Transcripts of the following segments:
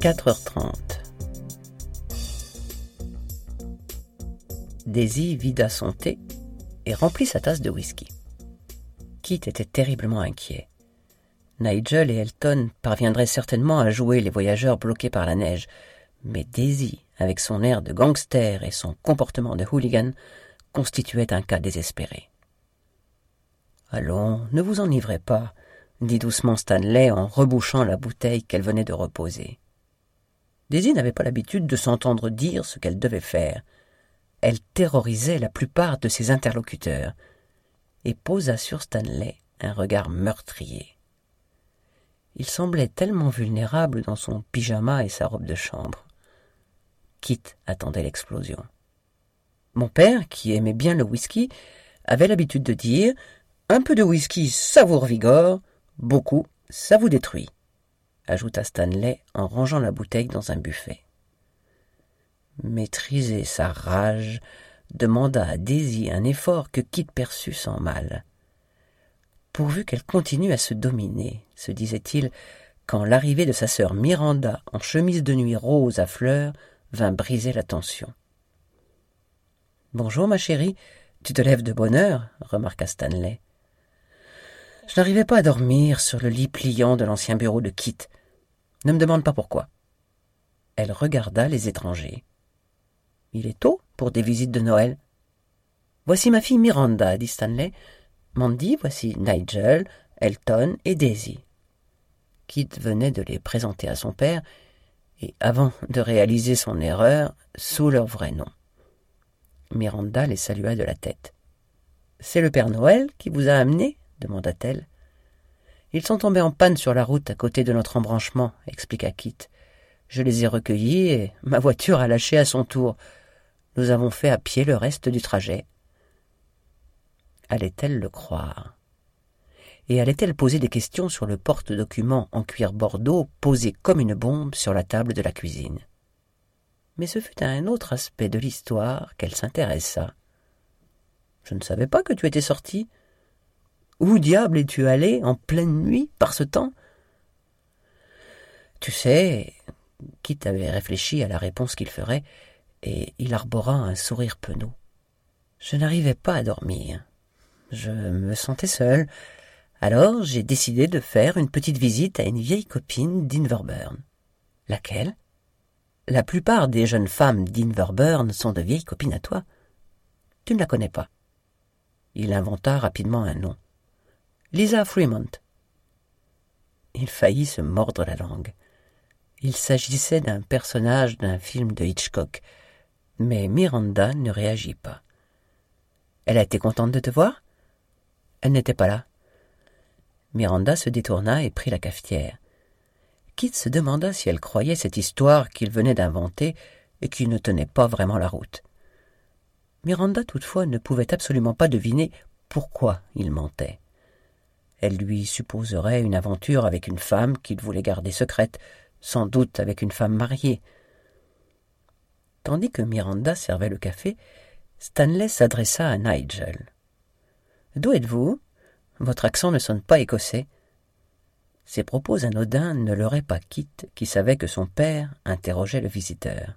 4h30. Daisy vida son thé et remplit sa tasse de whisky. Kit était terriblement inquiet. Nigel et Elton parviendraient certainement à jouer les voyageurs bloqués par la neige, mais Daisy, avec son air de gangster et son comportement de hooligan, constituait un cas désespéré. « Allons, ne vous enivrez pas », dit doucement Stanley en rebouchant la bouteille qu'elle venait de reposer. Daisy n'avait pas l'habitude de s'entendre dire ce qu'elle devait faire. Elle terrorisait la plupart de ses interlocuteurs et posa sur Stanley un regard meurtrier. Il semblait tellement vulnérable dans son pyjama et sa robe de chambre. Kit attendait l'explosion. Mon père, qui aimait bien le whisky, avait l'habitude de dire « Un peu de whisky, ça vous revigore, beaucoup, ça vous détruit », ajouta Stanley en rangeant la bouteille dans un buffet. Maîtriser sa rage demanda à Daisy un effort que Kit perçut sans mal. Pourvu qu'elle continue à se dominer, se disait-il, quand l'arrivée de sa sœur Miranda en chemise de nuit rose à fleurs vint briser la tension. « Bonjour ma chérie, tu te lèves de bonne heure » remarqua Stanley. Je n'arrivais pas à dormir sur le lit pliant de l'ancien bureau de Kit. Ne me demande pas pourquoi. Elle regarda les étrangers. Il est tôt pour des visites de Noël. Voici ma fille Miranda, dit Stanley. Mandy, voici Nigel, Elton et Daisy. Kit venait de les présenter à son père, et avant de réaliser son erreur, sous leur vrai nom. Miranda les salua de la tête. « C'est le Père Noël qui vous a amenés ?» demanda-t-elle. « Ils sont tombés en panne sur la route à côté de notre embranchement, » expliqua Kit. « Je les ai recueillis et ma voiture a lâché à son tour. Nous avons fait à pied le reste du trajet. » Allait-elle le croire? Et allait-elle poser des questions sur le porte-documents en cuir bordeaux posé comme une bombe sur la table de la cuisine? Mais ce fut à un autre aspect de l'histoire qu'elle s'intéressa. « Je ne savais pas que tu étais sorti. Où diable es-tu allé en pleine nuit par ce temps ?» Tu sais, Kit avait réfléchi à la réponse qu'il ferait, et il arbora un sourire penaud. Je n'arrivais pas à dormir. Je me sentais seul. Alors j'ai décidé de faire une petite visite à une vieille copine d'Inverburn. Laquelle? La plupart des jeunes femmes d'Inverburn sont de vieilles copines à toi. Tu ne la connais pas. Il inventa rapidement un nom. Lisa Fremont. Il faillit se mordre la langue. Il s'agissait d'un personnage d'un film de Hitchcock, mais Miranda ne réagit pas. Elle a été contente de te voir? Elle n'était pas là. Miranda se détourna et prit la cafetière. Kit se demanda si elle croyait cette histoire qu'il venait d'inventer et qui ne tenait pas vraiment la route. Miranda, toutefois, ne pouvait absolument pas deviner pourquoi il mentait. Elle lui supposerait une aventure avec une femme qu'il voulait garder secrète, sans doute avec une femme mariée. Tandis que Miranda servait le café, Stanley s'adressa à Nigel. « D'où êtes-vous? Votre accent ne sonne pas écossais. » Ces propos anodins ne leurraient pas Kit, qui savait que son père interrogeait le visiteur.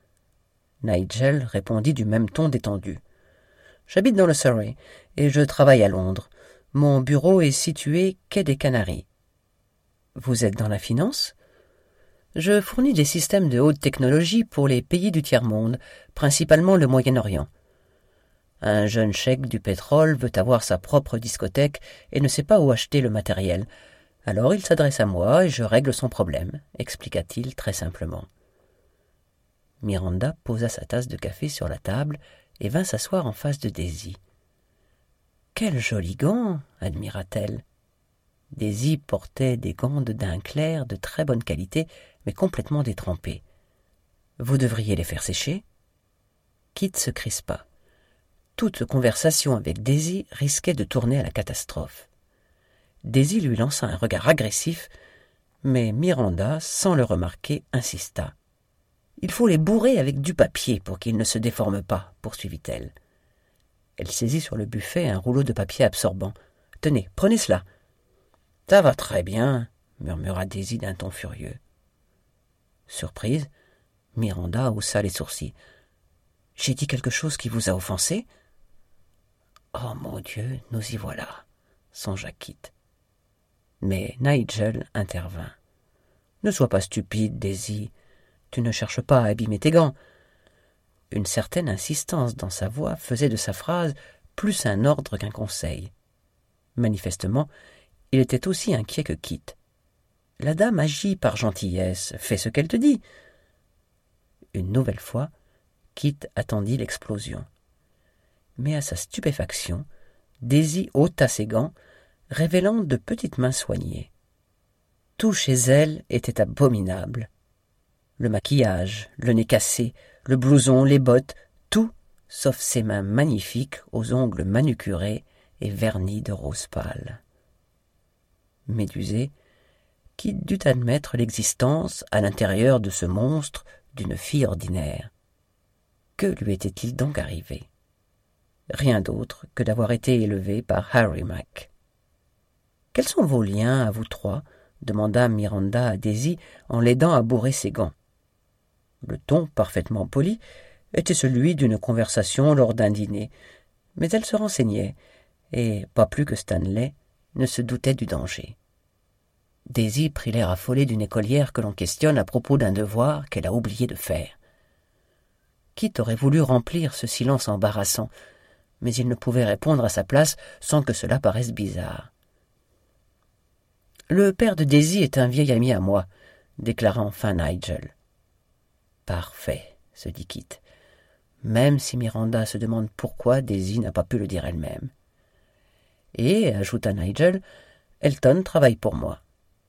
Nigel répondit du même ton détendu. « J'habite dans le Surrey et je travaille à Londres. Mon bureau est situé quai des Canaries. »« Vous êtes dans la finance ? » Je fournis des systèmes de haute technologie pour les pays du tiers-monde, principalement le Moyen-Orient. Un jeune cheik du pétrole veut avoir sa propre discothèque et ne sait pas où acheter le matériel. Alors il s'adresse à moi et je règle son problème, expliqua-t-il très simplement. Miranda posa sa tasse de café sur la table et vint s'asseoir en face de Daisy. « Quels jolis gants !» admira-t-elle. Daisy portait des gants de daim clair de très bonne qualité, mais complètement détrempés. « Vous devriez les faire sécher ?» Kit se crispa. Toute conversation avec Daisy risquait de tourner à la catastrophe. Daisy lui lança un regard agressif, mais Miranda, sans le remarquer, insista. « Il faut les bourrer avec du papier pour qu'ils ne se déforment pas, » poursuivit-elle. Elle saisit sur le buffet un rouleau de papier absorbant. « Tenez, prenez cela. »« Ça va très bien, » murmura Daisy d'un ton furieux. Surprise, Miranda haussa les sourcils. « J'ai dit quelque chose qui vous a offensé ?»« Oh mon Dieu, nous y voilà !» songea Kit. Mais Nigel intervint. « Ne sois pas stupide, Daisy. Tu ne cherches pas à abîmer tes gants. » Une certaine insistance dans sa voix faisait de sa phrase plus un ordre qu'un conseil. Manifestement, il était aussi inquiet que Kit. « La dame agit par gentillesse, fais ce qu'elle te dit. » Une nouvelle fois, Kit attendit l'explosion. Mais à sa stupéfaction, Daisy ôta ses gants, révélant de petites mains soignées. Tout chez elle était abominable. Le maquillage, le nez cassé, le blouson, les bottes, tout, sauf ses mains magnifiques aux ongles manucurés et vernis de rose pâle. Médusé, Kit dut admettre l'existence, à l'intérieur de ce monstre, d'une fille ordinaire. Que lui était-il donc arrivé? Rien d'autre que d'avoir été élevé par Harry Mack. « Quels sont vos liens, à vous trois ?» demanda Miranda à Daisy en l'aidant à bourrer ses gants. Le ton parfaitement poli était celui d'une conversation lors d'un dîner, mais elle se renseignait, et, pas plus que Stanley, ne se doutait du danger. Daisy prit l'air affolé d'une écolière que l'on questionne à propos d'un devoir qu'elle a oublié de faire. Kit aurait voulu remplir ce silence embarrassant, mais il ne pouvait répondre à sa place sans que cela paraisse bizarre. « Le père de Daisy est un vieil ami à moi, » déclara enfin Nigel. « Parfait, » se dit Kit, même si Miranda se demande pourquoi Daisy n'a pas pu le dire elle-même. « Et, » ajouta Nigel, « Elton travaille pour moi. »«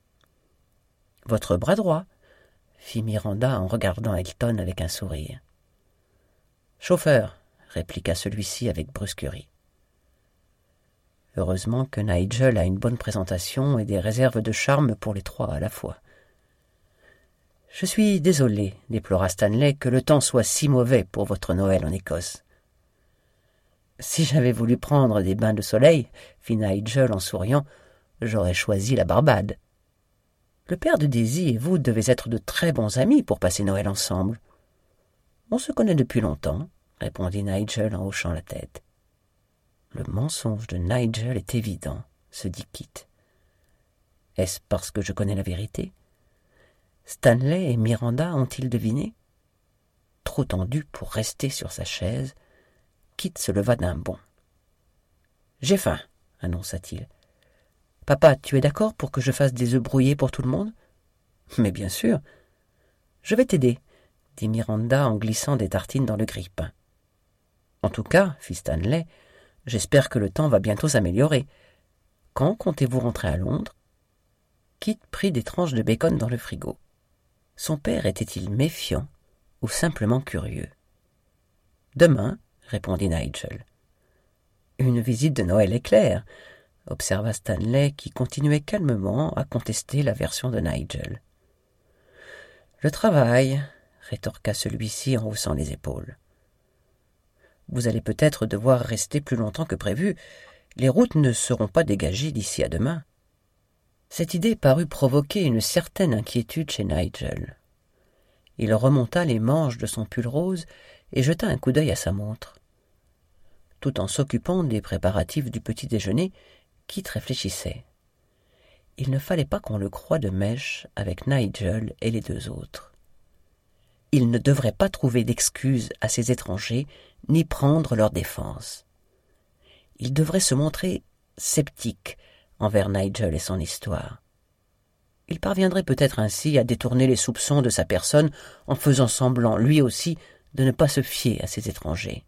Votre bras droit ?» fit Miranda en regardant Elton avec un sourire. « Chauffeur » répliqua celui-ci avec brusquerie. Heureusement que Nigel a une bonne présentation et des réserves de charme pour les trois à la fois. « Je suis désolé, » déplora Stanley, « que le temps soit si mauvais pour votre Noël en Écosse. »« Si j'avais voulu prendre des bains de soleil, » fit Nigel en souriant, « j'aurais choisi la Barbade. »« Le père de Daisy et vous devez être de très bons amis pour passer Noël ensemble. »« On se connaît depuis longtemps, » répondit Nigel en hochant la tête. Le mensonge de Nigel est évident, se dit Kit. Est-ce parce que je connais la vérité? Stanley et Miranda ont-ils deviné? Trop tendu pour rester sur sa chaise, Kit se leva d'un bond. « J'ai faim, » annonça-t-il. « Papa, tu es d'accord pour que je fasse des œufs brouillés pour tout le monde? »« Mais bien sûr. »« Je vais t'aider, » dit Miranda en glissant des tartines dans le grille-pain. « En tout cas, » fit Stanley, « j'espère que le temps va bientôt s'améliorer. Quand comptez-vous rentrer à Londres ?» Kit prit des tranches de bacon dans le frigo. Son père était-il méfiant ou simplement curieux? « Demain, » répondit Nigel. « Une visite de Noël éclair, » observa Stanley qui continuait calmement à contester la version de Nigel. « Le travail, » rétorqua celui-ci en haussant les épaules. « Vous allez peut-être devoir rester plus longtemps que prévu. Les routes ne seront pas dégagées d'ici à demain. » Cette idée parut provoquer une certaine inquiétude chez Nigel. Il remonta les manches de son pull rose et jeta un coup d'œil à sa montre. Tout en s'occupant des préparatifs du petit déjeuner, Kit réfléchissait. Il ne fallait pas qu'on le croie de mèche avec Nigel et les deux autres. Il ne devrait pas trouver d'excuses à ces étrangers, ni prendre leur défense. Il devrait se montrer sceptique envers Nigel et son histoire. Il parviendrait peut-être ainsi à détourner les soupçons de sa personne en faisant semblant, lui aussi, de ne pas se fier à ces étrangers.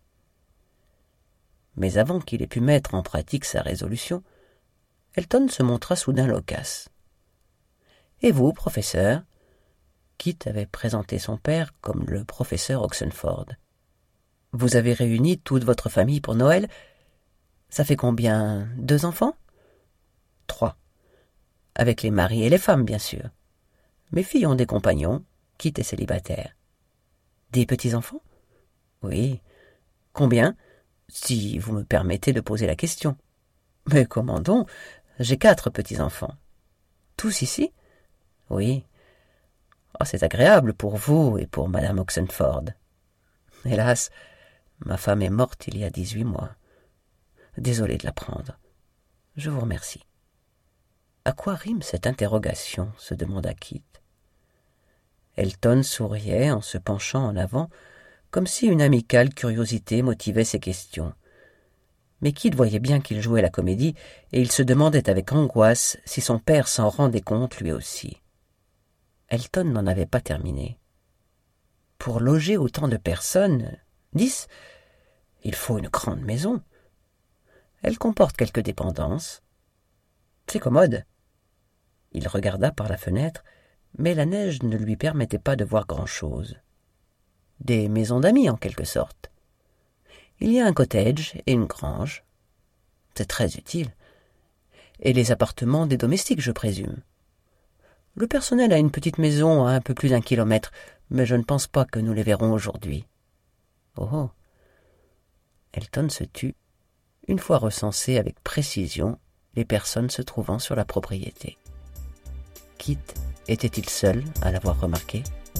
Mais avant qu'il ait pu mettre en pratique sa résolution, Elton se montra soudain loquace. « Et vous, professeur ?» Kit avait présenté son père comme le professeur Oxenford. « Vous avez réuni toute votre famille pour Noël? Ça fait combien? 2 enfants? 3. Avec les maris et les femmes, bien sûr. Mes filles ont des compagnons, Kit est célibataire. Des petits-enfants? Oui. Combien? Si vous me permettez de poser la question. Mais comment donc? J'ai 4 petits-enfants. Tous ici? Oui. Oh, c'est agréable pour vous et pour madame Oxenford. Hélas, ma femme est morte il y a 18 mois. Désolé de l'apprendre. Je vous remercie. À quoi rime cette interrogation se demanda Kit. Elton souriait en se penchant en avant, comme si une amicale curiosité motivait ses questions. Mais Kit voyait bien qu'il jouait la comédie, et il se demandait avec angoisse si son père s'en rendait compte lui aussi. Elton n'en avait pas terminé. Pour loger autant de personnes, 10, il faut une grande maison. Elle comporte quelques dépendances. C'est commode. Il regarda par la fenêtre, mais la neige ne lui permettait pas de voir grand-chose. Des maisons d'amis, en quelque sorte. Il y a un cottage et une grange. C'est très utile. Et les appartements des domestiques, je présume. Le personnel a une petite maison à un peu plus d'1 kilomètre, mais je ne pense pas que nous les verrons aujourd'hui. Oh. Elton se tut, une fois recensé avec précision les personnes se trouvant sur la propriété. Kit était-il seul à l'avoir remarqué ?